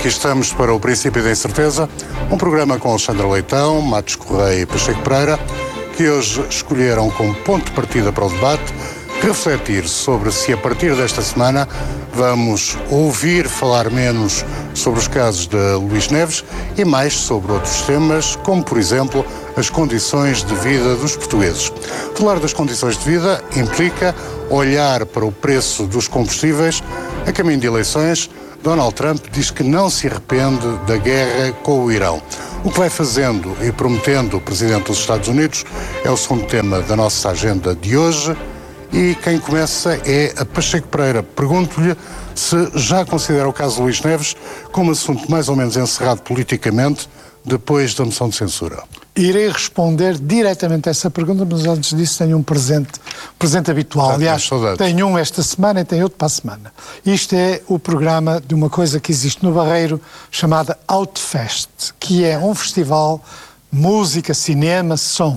Aqui estamos para o Princípio da Incerteza, um programa com Alexandre Leitão, Matos Correia e Pacheco Pereira, que hoje escolheram como ponto de partida para o debate refletir sobre se a partir desta semana vamos ouvir falar menos sobre os casos de Luís Neves e mais sobre outros temas, como por exemplo as condições de vida dos portugueses. Falar das condições de vida implica olhar para o preço dos combustíveis. A caminho de eleições, Donald Trump diz que não se arrepende da guerra com o Irão. O que vai fazendo e prometendo o Presidente dos Estados Unidos é o segundo tema da nossa agenda de hoje. E quem começa é a Pacheco Pereira. Pergunto-lhe se já considera o caso de Luís Neves como assunto mais ou menos encerrado politicamente depois da moção de censura. Irei responder diretamente a essa pergunta, mas antes disso tenho um presente habitual. Aliás, tenho um esta semana e tenho outro para a semana. Isto é o programa de uma coisa que existe no Barreiro, chamada Outfest, que é um festival de música, cinema, som,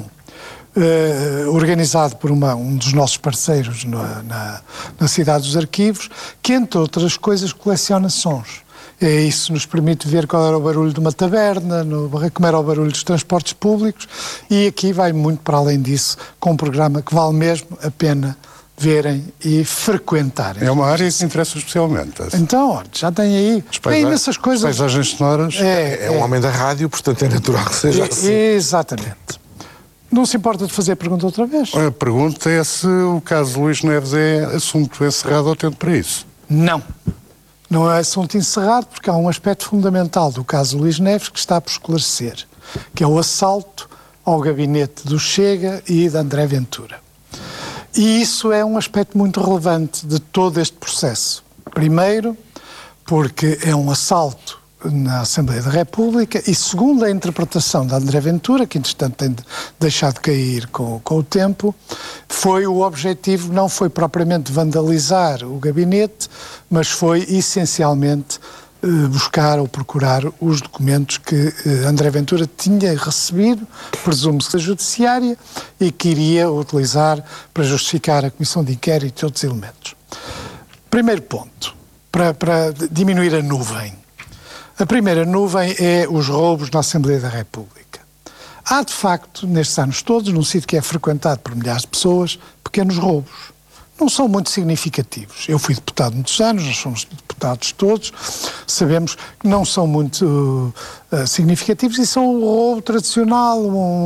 organizado por um dos nossos parceiros na Cidade dos Arquivos, que, entre outras coisas, coleciona sons. Isso nos permite ver qual era o barulho de uma taberna, como era o barulho dos transportes públicos, e aqui vai muito para além disso, com um programa que vale mesmo a pena verem e frequentarem. É uma área que interessa especialmente. Então, já tem aí imensas coisas. Paisagens sonoras. É um homem da rádio, portanto é natural que seja assim. Exatamente. Não se importa de fazer a pergunta outra vez? A pergunta é se o caso de Luís Neves é assunto encerrado ou tempo para isso. Não. Não é assunto encerrado, porque há um aspecto fundamental do caso de Luís Neves que está por esclarecer, que é o assalto ao gabinete do Chega e de André Ventura. E isso é um aspecto muito relevante de todo este processo. Primeiro, porque é um assalto na Assembleia da República e, segundo a interpretação de André Ventura, que entretanto tem deixado cair com o tempo, o objetivo não foi propriamente vandalizar o gabinete, mas foi essencialmente buscar ou procurar os documentos que André Ventura tinha recebido, presume-se da Judiciária, e que iria utilizar para justificar a Comissão de Inquérito e outros elementos. Primeiro ponto, para diminuir a nuvem. A primeira nuvem é os roubos na Assembleia da República. Há, de facto, nestes anos todos, num sítio que é frequentado por milhares de pessoas, pequenos roubos. Não são muito significativos. Eu fui deputado muitos anos, nós somos deputados todos, sabemos que não são muito significativos e são o roubo tradicional,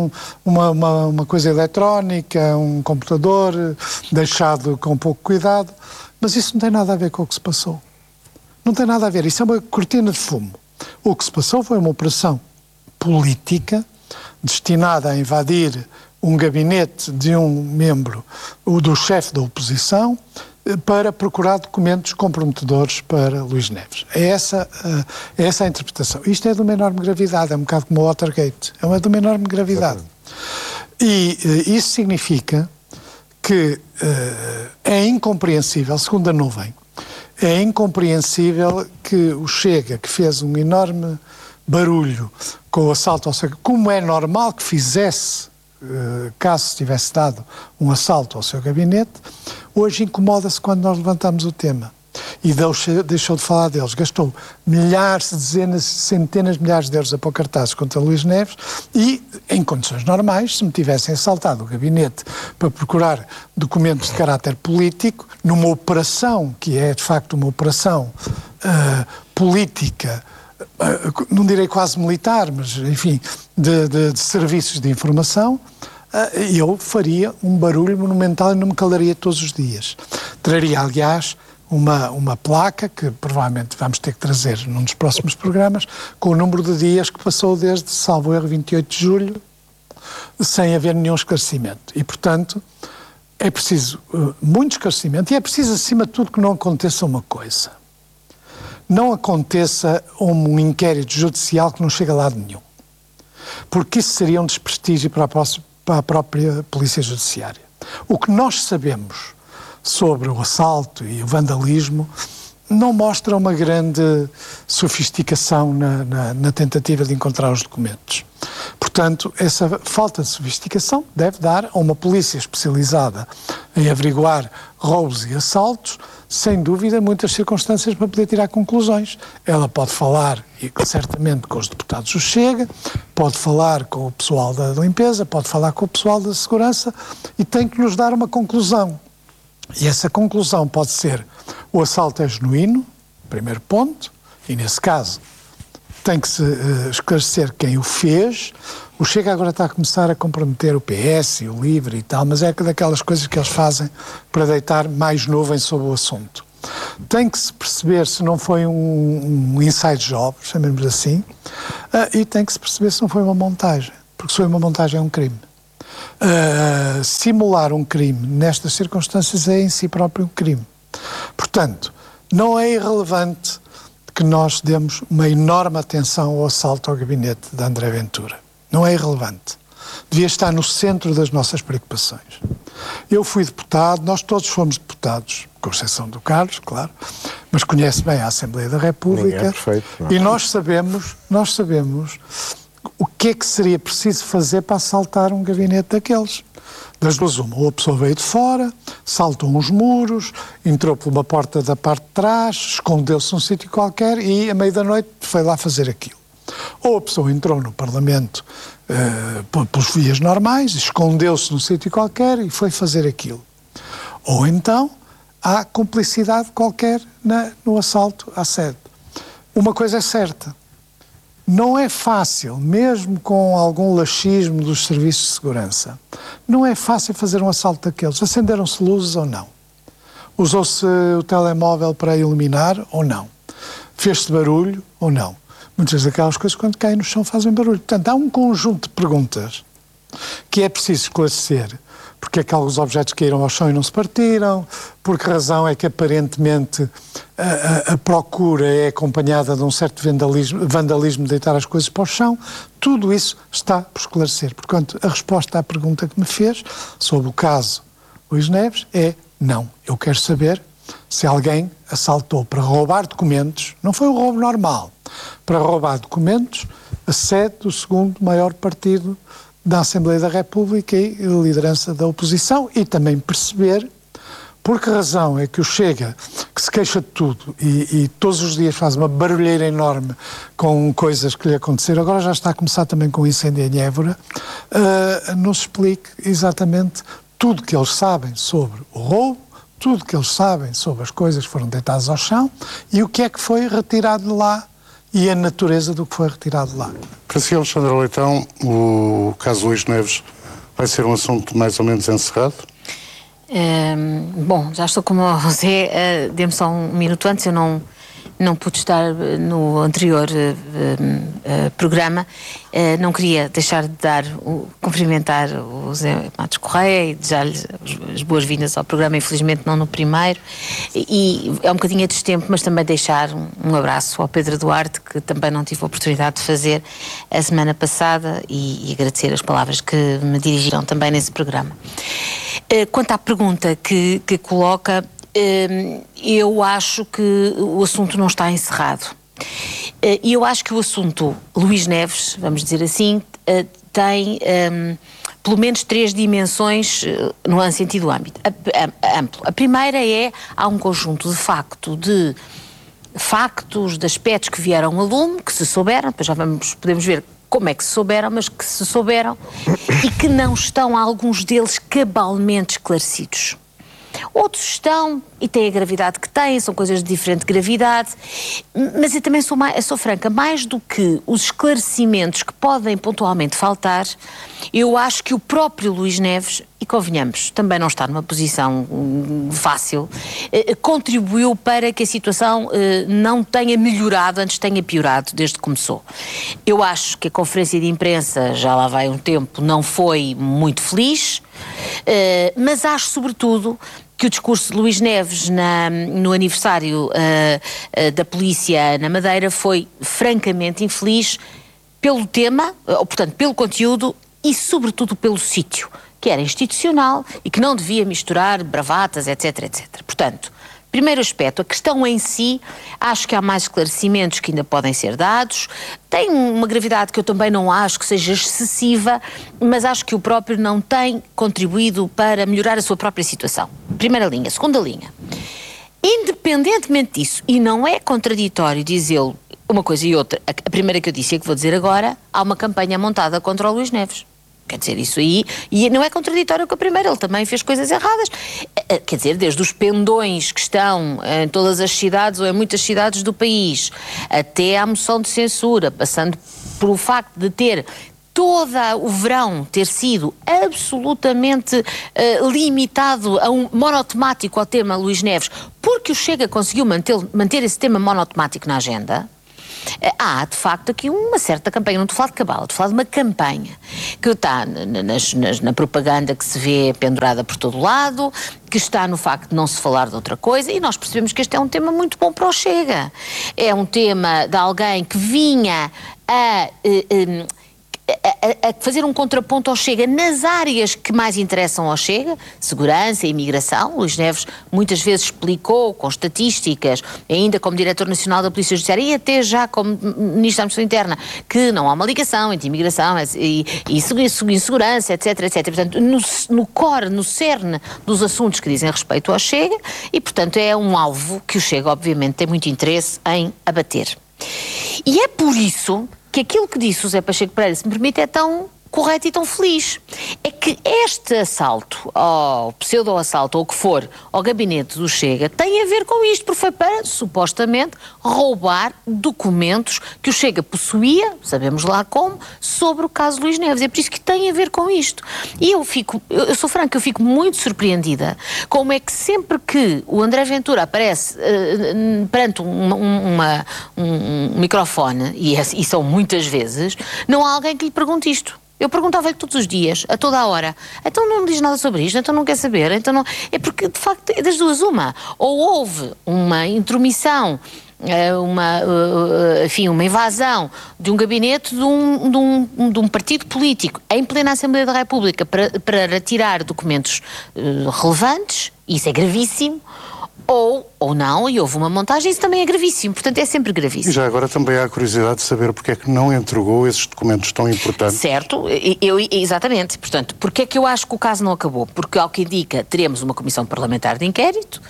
uma coisa eletrónica, um computador deixado com pouco cuidado, mas isso não tem nada a ver com o que se passou. Não tem nada a ver, isso é uma cortina de fumo. O que se passou foi uma operação política destinada a invadir um gabinete de um membro, o do chefe da oposição, para procurar documentos comprometedores para Luís Neves. É essa a interpretação. Isto é de uma enorme gravidade, é um bocado como o Watergate, é de uma enorme gravidade. E isso significa que é incompreensível, segundo a nuvem, é incompreensível que o Chega, que fez um enorme barulho com o assalto ao seu... Como é normal que fizesse, caso se tivesse dado um assalto ao seu gabinete, hoje incomoda-se quando nós levantamos o tema. E deixou de falar deles. Gastou milhares, dezenas, centenas de milhares de euros a pôr cartazes contra Luís Neves e, em condições normais, se me tivessem assaltado o gabinete para procurar documentos de caráter político, numa operação que é, de facto, uma operação política, não direi quase militar, mas, enfim, de serviços de informação, eu faria um barulho monumental e não me calaria todos os dias. Traria, aliás, uma placa, que provavelmente vamos ter que trazer num dos próximos programas, com o número de dias que passou desde, salvo erro, 28 de julho, sem haver nenhum esclarecimento. E, portanto, é preciso muito esclarecimento e é preciso, acima de tudo, que não aconteça uma coisa. Não aconteça um inquérito judicial que não chega a lado nenhum. Porque isso seria um desprestígio para a própria Polícia Judiciária. O que nós sabemos sobre o assalto e o vandalismo não mostra uma grande sofisticação na tentativa de encontrar os documentos. Portanto, portanto, essa falta de sofisticação deve dar a uma polícia especializada em averiguar roubos e assaltos, sem dúvida, muitas circunstâncias para poder tirar conclusões. Ela pode falar, e certamente, com os deputados do Chega, pode falar com o pessoal da limpeza, pode falar com o pessoal da segurança e tem que nos dar uma conclusão. E essa conclusão pode ser: o assalto é genuíno, primeiro ponto, e nesse caso tem que se esclarecer quem o fez. O Chega agora está a começar a comprometer o PS e o LIVRE e tal, mas é daquelas coisas que eles fazem para deitar mais nuvens sobre o assunto. Tem que se perceber se não foi um inside job, chamemos assim, e tem que se perceber se não foi uma montagem, porque se foi uma montagem é um crime. Simular um crime nestas circunstâncias é em si próprio um crime. Portanto, não é irrelevante que nós demos uma enorme atenção ao assalto ao gabinete de André Ventura. Não é irrelevante. Devia estar no centro das nossas preocupações. Eu fui deputado, nós todos fomos deputados, com exceção do Carlos, claro, mas conhece bem a Assembleia da República. Ninguém é perfeito, não é? E nós sabemos o que é que seria preciso fazer para assaltar um gabinete daqueles. Das duas uma, ou a pessoa veio de fora, saltou uns muros, entrou por uma porta da parte de trás, escondeu-se num sítio qualquer e, à meia da noite, foi lá fazer aquilo. Ou a pessoa entrou no Parlamento pelas vias normais, escondeu-se num sítio qualquer e foi fazer aquilo. Ou então há cumplicidade qualquer no assalto à sede. Uma coisa é certa: não é fácil, mesmo com algum laxismo dos serviços de segurança, não é fácil fazer um assalto daqueles. Acenderam-se luzes ou não? Usou-se o telemóvel para iluminar ou não? Fez-se barulho ou não? Muitas daquelas coisas, quando caem no chão, fazem barulho. Portanto, há um conjunto de perguntas que é preciso esclarecer. Porque é que alguns objetos caíram ao chão e não se partiram? Por que razão é que, aparentemente, a procura é acompanhada de um certo vandalismo de deitar as coisas para o chão? Tudo isso está por esclarecer. Portanto, a resposta à pergunta que me fez sobre o caso Luís Neves é não. Eu quero saber se alguém assaltou para roubar documentos, não foi um roubo normal, para roubar documentos, a sede do segundo maior partido da Assembleia da República e a liderança da oposição, e também perceber por que razão é que o Chega, que se queixa de tudo e todos os dias faz uma barulheira enorme com coisas que lhe aconteceram, agora já está a começar também com o incêndio em Évora, nos explique exatamente tudo que eles sabem sobre o roubo, tudo que eles sabem sobre as coisas que foram deitadas ao chão e o que é que foi retirado de lá e a natureza do que foi retirado de lá. Para si, Alexandre Leitão, o caso Luís Neves vai ser um assunto mais ou menos encerrado? Bom, já estou como você, dê-me só um minuto antes, eu não pude estar no anterior programa, não queria deixar de cumprimentar o Zé Matos Correia e desejar-lhe as boas-vindas ao programa, infelizmente não no primeiro, e é um bocadinho a destempo, mas também deixar um abraço ao Pedro Duarte, que também não tive a oportunidade de fazer a semana passada, e agradecer as palavras que me dirigiram também nesse programa. Quanto à pergunta que coloca, eu acho que o assunto não está encerrado. E eu acho que o assunto Luís Neves, vamos dizer assim, tem pelo menos 3 dimensões no sentido amplo. A primeira há um conjunto de factos, de aspectos que vieram a lume, que se souberam, depois já podemos ver como é que se souberam, mas que se souberam e que não estão, alguns deles, cabalmente esclarecidos. Outros estão e têm a gravidade que têm, são coisas de diferente gravidade, mas eu também sou franca, mais do que os esclarecimentos que podem pontualmente faltar, eu acho que o próprio Luís Neves, e convenhamos, também não está numa posição fácil, contribuiu para que a situação não tenha melhorado, antes tenha piorado desde que começou. Eu acho que a conferência de imprensa, já lá vai um tempo, não foi muito feliz, mas acho sobretudo que o discurso de Luís Neves no aniversário da polícia na Madeira foi francamente infeliz pelo tema, ou portanto pelo conteúdo e sobretudo pelo sítio, que era institucional e que não devia misturar bravatas, etc, etc. Portanto, Primeiro aspecto, a questão em si, acho que há mais esclarecimentos que ainda podem ser dados, tem uma gravidade que eu também não acho que seja excessiva, mas acho que o próprio não tem contribuído para melhorar a sua própria situação. Primeira linha. Segunda linha, independentemente disso, e não é contraditório dizê-lo uma coisa e outra, a primeira que eu disse e a que vou dizer agora, há uma campanha montada contra o Luís Neves. Quer dizer, isso aí, e não é contraditório com a primeira, ele também fez coisas erradas. Quer dizer, desde os pendões que estão em todas as cidades ou em muitas cidades do país, até à moção de censura, passando por o facto de ter todo o verão ter sido absolutamente limitado a um monotemático ao tema Luís Neves, porque o Chega conseguiu manter esse tema monotemático na agenda. Há, de facto, aqui uma certa campanha, não estou a falar de cabala, estou a falar de uma campanha que está na propaganda que se vê pendurada por todo lado, que está no facto de não se falar de outra coisa, e nós percebemos que este é um tema muito bom para o Chega. É um tema de alguém que vinha a fazer um contraponto ao Chega nas áreas que mais interessam ao Chega, segurança e imigração. Luís Neves muitas vezes explicou com estatísticas, ainda como Diretor Nacional da Polícia Judiciária e até já como Ministro da Administração Interna, que não há uma ligação entre imigração e insegurança, etc, etc. Portanto, no core, no cerne dos assuntos que dizem respeito ao Chega, e portanto é um alvo que o Chega obviamente tem muito interesse em abater. E é por isso que aquilo que disse o José Pacheco Pereira, se me permite, é tão correto e tão feliz. É que este assalto, ou pseudo-assalto, ou o que for, ao gabinete do Chega, tem a ver com isto, porque foi para, supostamente, roubar documentos que o Chega possuía, sabemos lá como, sobre o caso Luís Neves. É por isso que tem a ver com isto. E eu sou franca, eu fico muito surpreendida como é que sempre que o André Ventura aparece perante um microfone, e são muitas vezes, não há alguém que lhe pergunte isto. Eu perguntava-lhe todos os dias, a toda a hora, então não diz nada sobre isto, então não quer saber, então não... É porque, de facto, é das duas uma. Ou houve uma intromissão, uma invasão de um gabinete de um partido político em plena Assembleia da República para retirar documentos relevantes, isso é gravíssimo, ou não, e houve uma montagem, isso também é gravíssimo, portanto é sempre gravíssimo. E já agora também há a curiosidade de saber porque é que não entregou esses documentos tão importantes. Certo, exatamente, portanto, porque é que eu acho que o caso não acabou? Porque, ao que indica, teremos uma comissão parlamentar de inquérito,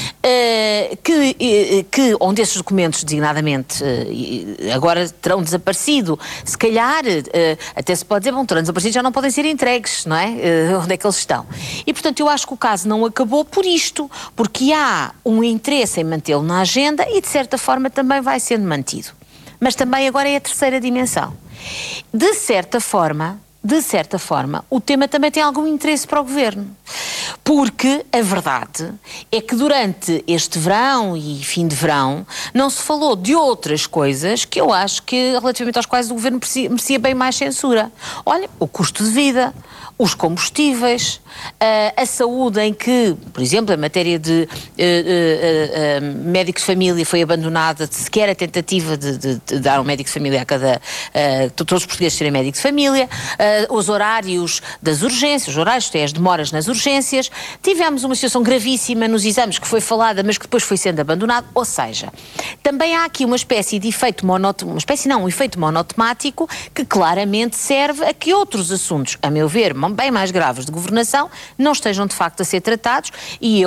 onde esses documentos, designadamente, agora terão desaparecido, se calhar, até se pode dizer, bom, terão desaparecido, já não podem ser entregues, não é? Onde é que eles estão? E, portanto, eu acho que o caso não acabou por isto, porque há um interesse em mantê-lo na agenda e, de certa forma, também vai sendo mantido. Mas também agora é a terceira dimensão. De certa forma, o tema também tem algum interesse para o Governo. Porque a verdade é que durante este verão e fim de verão não se falou de outras coisas que eu acho que, relativamente às quais o Governo merecia bem mais censura. Olha, o custo de vida, os combustíveis, a saúde, em que, por exemplo, a matéria de médicos de família foi abandonada, sequer a tentativa de dar um médico de família a cada... todos os portugueses terem médico de família, os horários das urgências, os horários, as demoras nas urgências. Tivemos uma situação gravíssima nos exames que foi falada, mas que depois foi sendo abandonado. Ou seja, também há aqui uma espécie de efeito um efeito monotemático que claramente serve a que outros assuntos, a meu ver, bem mais graves de governação, não estejam de facto a ser tratados e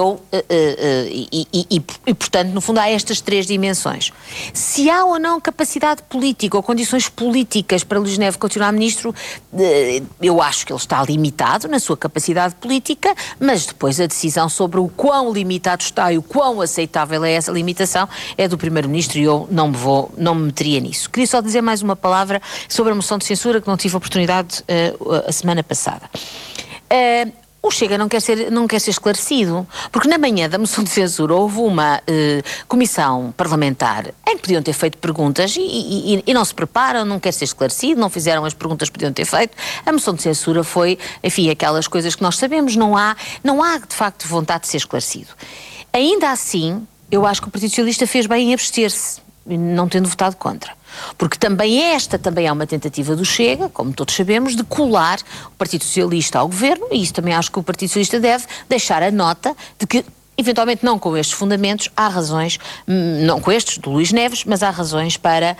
portanto, no fundo, há estas três dimensões. Se há ou não capacidade política ou condições políticas para Luís Neves continuar ministro, eu acho que ele está limitado na sua capacidade política, mas depois a decisão sobre o quão limitado está e o quão aceitável é essa limitação é do Primeiro-Ministro e eu não me meteria nisso. Queria só dizer mais uma palavra sobre a moção de censura que não tive a oportunidade a semana passada. O Chega não quer ser esclarecido, porque na manhã da moção de censura houve uma comissão parlamentar em que podiam ter feito perguntas e não se preparam, não quer ser esclarecido, não fizeram as perguntas que podiam ter feito. A moção de censura foi, enfim, aquelas coisas que nós sabemos, não há de facto vontade de ser esclarecido. Ainda assim, eu acho que o Partido Socialista fez bem em abster-se, não tendo votado contra. Porque esta também é uma tentativa do Chega, como todos sabemos, de colar o Partido Socialista ao Governo, e isso também acho que o Partido Socialista deve deixar a nota de que eventualmente não com estes fundamentos, há razões, não com estes do Luís Neves, mas há razões para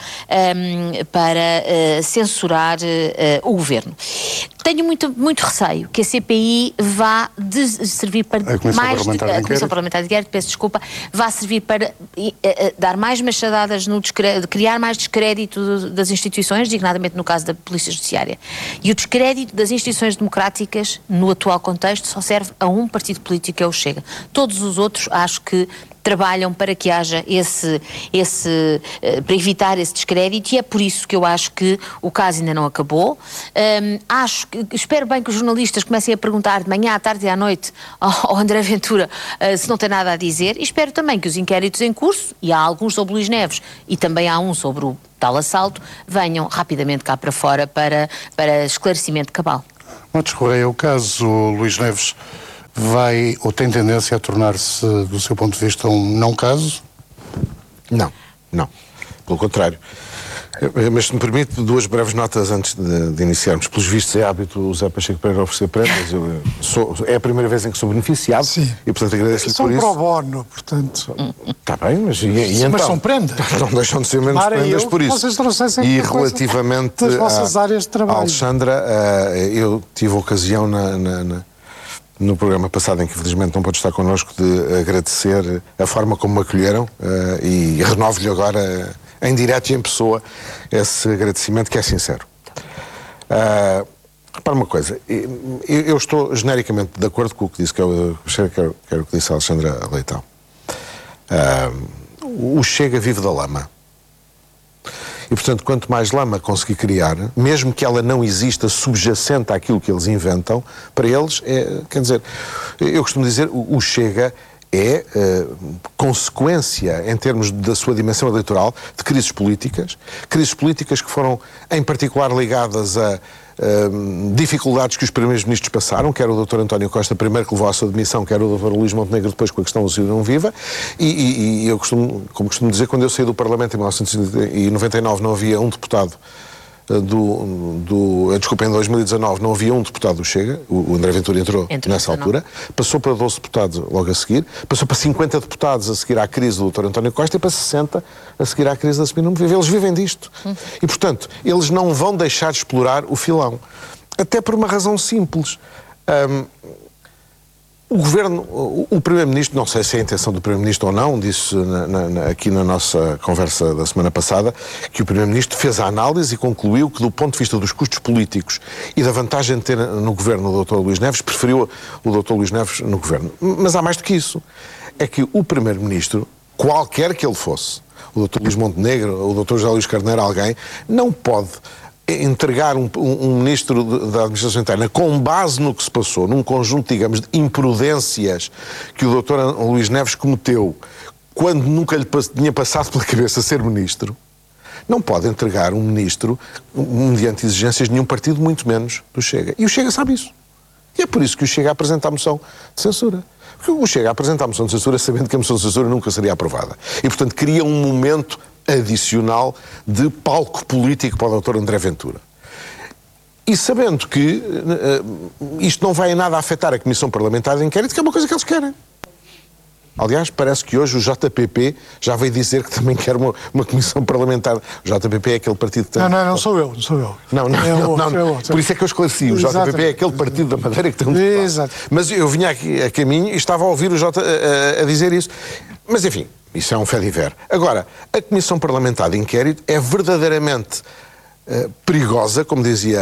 censurar o Governo. Tenho muito receio que a CPI vá servir para a Comissão Parlamentar de Inquérito, peço desculpa, vá servir para dar mais machadadas criar mais descrédito das instituições, designadamente no caso da Polícia Judiciária. E o descrédito das instituições democráticas, no atual contexto, só serve a um partido político, que é o Chega. Todos os outros, acho que trabalham para que haja para evitar esse descrédito, e é por isso que eu acho que o caso ainda não acabou. Espero bem que os jornalistas comecem a perguntar de manhã, à tarde e à noite ao André Ventura se não tem nada a dizer, e espero também que os inquéritos em curso, e há alguns sobre Luís Neves e também há um sobre o tal assalto, venham rapidamente cá para fora para esclarecimento cabal. Matos Correia, o caso Luís Neves vai ou tem tendência a tornar-se, do seu ponto de vista, um não caso? Não. Pelo contrário. Mas, se me permite, duas breves notas antes de iniciarmos. Pelos vistos, é hábito o José Pacheco Pereira oferecer prendas. É a primeira vez em que sou beneficiado. Sim. E, portanto, agradeço-lhe por isso. São pro bono, portanto. Está bem, mas então? Mas são prendas. Não deixam de ser menos prendas por isso. E relativamente das vossas áreas de trabalho. Alexandra, eu tive a ocasião no programa passado, em que infelizmente não pode estar connosco, de agradecer a forma como me acolheram e renovo-lhe agora, em direto e em pessoa, esse agradecimento, que é sincero. Repara uma coisa, eu estou genericamente de acordo com o que disse, quero o que disse a Alexandra Leitão. O Chega vive da lama. E, portanto, quanto mais lama conseguir criar, mesmo que ela não exista subjacente àquilo que eles inventam, para eles, quer dizer, eu costumo dizer, o Chega é consequência, em termos da sua dimensão eleitoral, de crises políticas que foram, em particular, ligadas a dificuldades que os primeiros ministros passaram, quer o Dr. António Costa, primeiro, que levou à sua demissão, quer o Dr. Luís Montenegro, depois, com a questão do Cidadão Viva, e eu como costumo dizer, quando eu saí do Parlamento em 1999 não havia um deputado desculpa, em 2019 não havia um deputado do Chega, o André Ventura entrou nessa altura, passou para 12 deputados logo a seguir, passou para 50 deputados a seguir à crise do Dr. António Costa e para 60 a seguir à crise da Sabina Viva. Eles vivem disto. E, portanto, eles não vão deixar de explorar o filão. Até por uma razão simples. O Governo, o Primeiro-Ministro, não sei se é a intenção do Primeiro-Ministro ou não, disse aqui na nossa conversa da semana passada, que o Primeiro-Ministro fez a análise e concluiu que, do ponto de vista dos custos políticos e da vantagem de ter no Governo o Dr. Luís Neves, preferiu o Dr. Luís Neves no Governo. Mas há mais do que isso. É que o Primeiro-Ministro, qualquer que ele fosse, o Dr. Luís Montenegro, o Dr. José Luís Carneiro, alguém, não pode entregar um ministro da Administração Interna com base no que se passou, num conjunto, digamos, de imprudências que o Dr. Luís Neves cometeu quando nunca lhe tinha passado pela cabeça ser ministro, não pode entregar um ministro mediante exigências de nenhum partido, muito menos do Chega. E o Chega sabe isso. E é por isso que o Chega apresenta a moção de censura. Porque o Chega apresenta a moção de censura sabendo que a moção de censura nunca seria aprovada. E, portanto, cria um momento adicional de palco político para o Dr. André Ventura. E sabendo que isto não vai em nada afetar a Comissão Parlamentar de Inquérito, que é uma coisa que eles querem. Aliás, parece que hoje o JPP já veio dizer que também quer uma comissão parlamentar. O JPP é aquele partido que tem... Não sou eu. Não. Por isso é que eu esclareci. O JPP é aquele partido da Madeira que tem um deputado. Exato. Mas eu vinha aqui a caminho e estava a ouvir o a dizer isso. Mas, enfim, isso é um fait divers. Agora, a Comissão Parlamentar de Inquérito é verdadeiramente perigosa, como dizia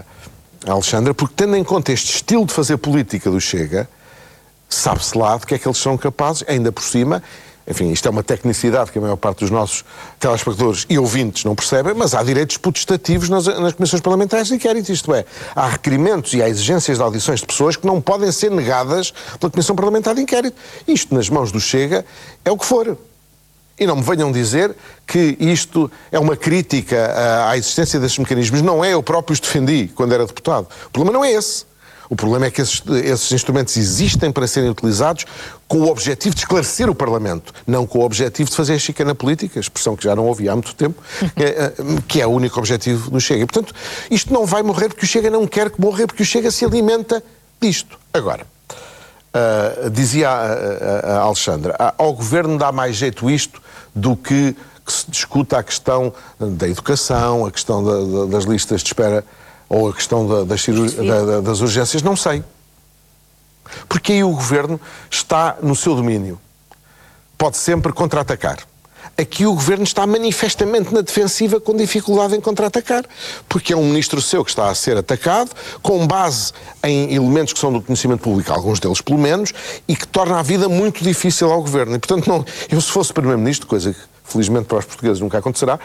a Alexandra, porque, tendo em conta este estilo de fazer política do Chega, sabe-se lá de que é que eles são capazes, ainda por cima. Enfim, isto é uma tecnicidade que a maior parte dos nossos telespectadores e ouvintes não percebem, mas há direitos potestativos nas comissões parlamentares de inquérito, isto é, há requerimentos e há exigências de audições de pessoas que não podem ser negadas pela Comissão Parlamentar de Inquérito. Isto, nas mãos do Chega, é o que for. E não me venham dizer que isto é uma crítica à existência desses mecanismos. Não é, eu próprio os defendi quando era deputado. O problema não é esse. O problema é que esses instrumentos existem para serem utilizados com o objetivo de esclarecer o Parlamento, não com o objetivo de fazer chicana política, expressão que já não ouvi há muito tempo, que é o único objetivo do Chega. E, portanto, isto não vai morrer porque o Chega não quer que morra, porque o Chega se alimenta disto. Agora, dizia a Alexandra, ao Governo dá mais jeito isto do que se discuta a questão da educação, a questão das listas de espera ou a questão das urgências. Não sei. Porque aí o Governo está no seu domínio. Pode sempre contra-atacar. Aqui o Governo está manifestamente na defensiva, com dificuldade em contra-atacar, porque é um ministro seu que está a ser atacado, com base em elementos que são do conhecimento público, alguns deles pelo menos, e que torna a vida muito difícil ao Governo. E, portanto, eu se fosse Primeiro-Ministro, coisa que felizmente para os portugueses nunca acontecerá,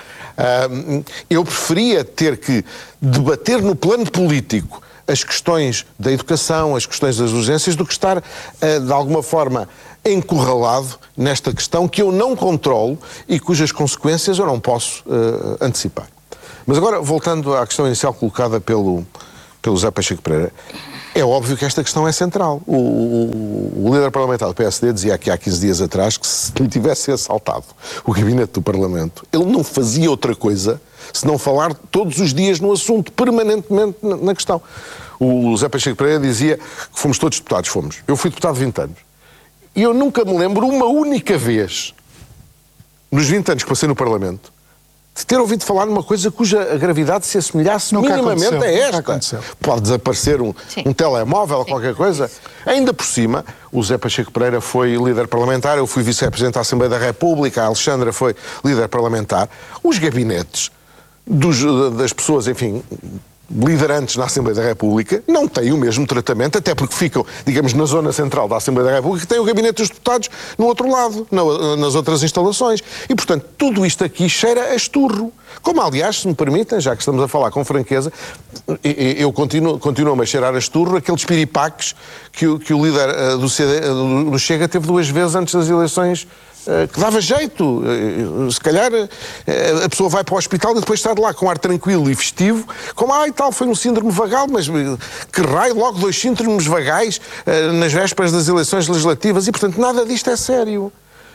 eu preferia ter que debater no plano político as questões da educação, as questões das urgências, do que estar, de alguma forma, encurralado nesta questão que eu não controlo e cujas consequências eu não posso antecipar. Mas agora, voltando à questão inicial colocada pelo José Pacheco Pereira, é óbvio que esta questão é central. O líder parlamentar do PSD dizia aqui há 15 dias atrás que se lhe tivesse assaltado o gabinete do Parlamento, ele não fazia outra coisa senão falar todos os dias no assunto, permanentemente na questão. O José Pacheco Pereira dizia que fomos todos deputados, fomos. Eu fui deputado 20 anos. E eu nunca me lembro uma única vez, nos 20 anos que passei no Parlamento, de ter ouvido falar numa coisa cuja gravidade se assemelhasse minimamente a esta. Pode desaparecer um telemóvel ou qualquer coisa. Ainda por cima, o José Pacheco Pereira foi líder parlamentar, eu fui vice-presidente da Assembleia da República, a Alexandra foi líder parlamentar. Os gabinetes das pessoas, enfim, liderantes na Assembleia da República não têm o mesmo tratamento, até porque ficam, digamos, na zona central da Assembleia da República, que tem o gabinete dos deputados no outro lado, nas outras instalações. E, portanto, tudo isto aqui cheira a esturro. Como, aliás, se me permitem, já que estamos a falar com franqueza, eu continuo a cheirar a esturro aqueles piripaques que o líder do Chega teve 2 vezes antes das eleições, que dava jeito. Se calhar a pessoa vai para o hospital e depois está de lá com ar tranquilo e festivo, como, e tal, foi um síndrome vagal, mas que raio, logo 2 síndromes vagais nas vésperas das eleições legislativas, e portanto nada disto é sério.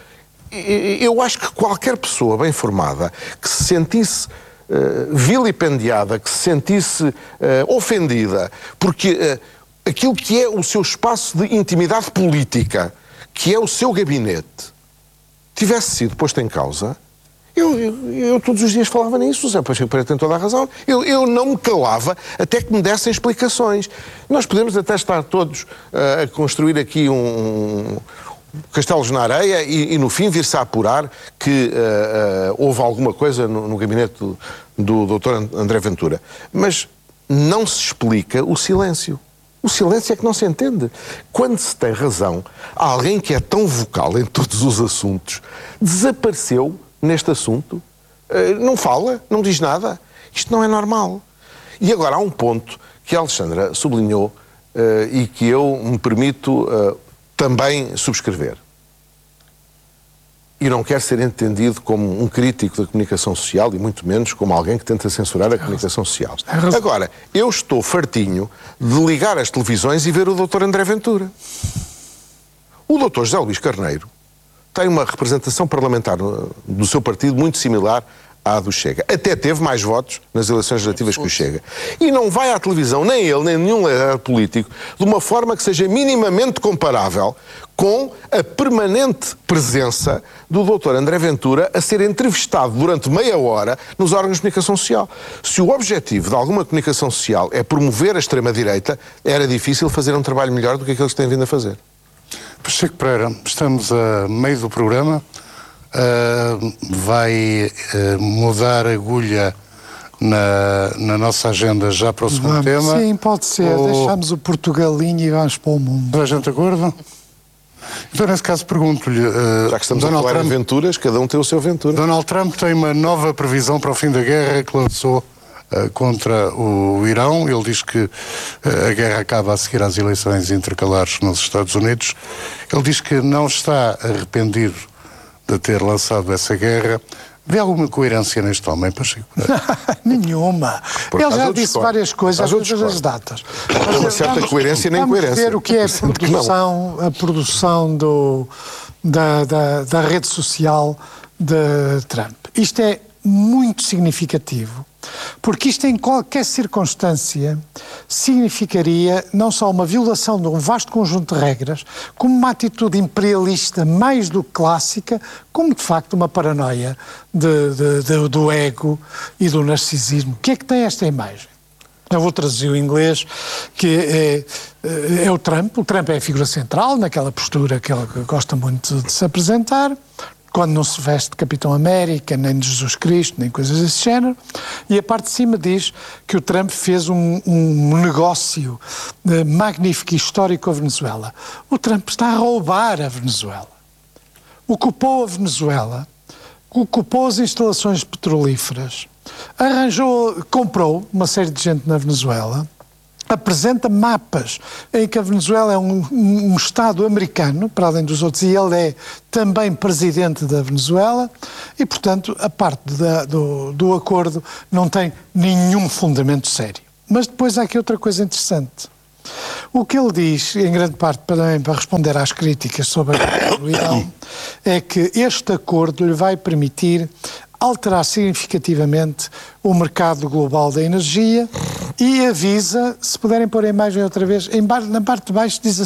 Eu acho que qualquer pessoa bem formada que se sentisse vilipendiada, que se sentisse ofendida, porque aquilo que é o seu espaço de intimidade política, que é o seu gabinete, tivesse sido posto em causa, eu todos os dias falava nisso, o José Pacheco Pereira tem toda a razão, eu não me calava até que me dessem explicações. Nós podemos até estar todos a construir aqui castelos na areia e no fim vir-se a apurar que houve alguma coisa no gabinete do Dr. André Ventura. Mas não se explica o silêncio. O silêncio é que não se entende. Quando se tem razão, alguém que é tão vocal em todos os assuntos desapareceu neste assunto, não fala, não diz nada. Isto não é normal. E agora há um ponto que a Alexandra sublinhou e que eu me permito também subscrever. E não quero ser entendido como um crítico da comunicação social e muito menos como alguém que tenta censurar a comunicação social. Agora, eu estou fartinho de ligar as televisões e ver o Dr. André Ventura. O Dr. José Luís Carneiro tem uma representação parlamentar do seu partido muito similar à do Chega. Até teve mais votos nas eleições legislativas que o Chega. E não vai à televisão, nem ele, nem nenhum líder político, de uma forma que seja minimamente comparável com a permanente presença do Dr. André Ventura a ser entrevistado durante meia hora nos órgãos de comunicação social. Se o objetivo de alguma comunicação social é promover a extrema-direita, era difícil fazer um trabalho melhor do que aqueles que têm vindo a fazer. Pacheco Pereira, estamos a meio do programa. Vai mudar a agulha na nossa agenda já para o segundo tema? Sim, pode ser. Deixamos o Portugalinho e vamos para o mundo. Toda a gente de acordo? Então, nesse caso, pergunto-lhe... já que estamos a falar em aventuras, cada um tem o seu aventura. Donald Trump tem uma nova previsão para o fim da guerra que lançou contra o Irão. Ele diz que a guerra acaba a seguir às eleições intercalares nos Estados Unidos. Ele diz que não está arrependido de ter lançado essa guerra. Vê alguma coerência neste homem, Pacheco? Nenhuma. Ele já disse várias coisas às todas as datas. Uma certa coerência nem incoerência. Vamos ver o que é a produção da rede social de Trump. Isto é muito significativo, porque isto, em qualquer circunstância, significaria não só uma violação de um vasto conjunto de regras, como uma atitude imperialista mais do que clássica, como de facto uma paranoia do ego e do narcisismo. O que é que tem esta imagem? Eu vou traduzir o inglês, que é o Trump. O Trump é a figura central, naquela postura que ele gosta muito de se apresentar, quando não se veste de Capitão América, nem de Jesus Cristo, nem coisas desse género. E a parte de cima diz que o Trump fez um negócio magnífico e histórico à Venezuela. O Trump está a roubar a Venezuela. Ocupou a Venezuela, ocupou as instalações petrolíferas, comprou uma série de gente na Venezuela, apresenta mapas em que a Venezuela é um Estado americano, para além dos outros, e ele é também presidente da Venezuela, e, portanto, a parte do acordo não tem nenhum fundamento sério. Mas depois há aqui outra coisa interessante. O que ele diz, em grande parte também para responder às críticas sobre a guerra do Irão, é que este acordo lhe vai permitir alterar significativamente o mercado global da energia, e avisa, se puderem pôr a imagem outra vez, na parte de baixo diz